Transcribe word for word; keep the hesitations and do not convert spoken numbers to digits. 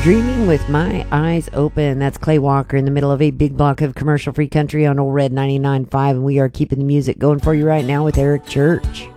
Dreaming with My Eyes Open. That's Clay Walker in the middle of a big block of commercial free country on Old Red ninety-nine point five, and we are keeping the music going for you right now with Eric Church.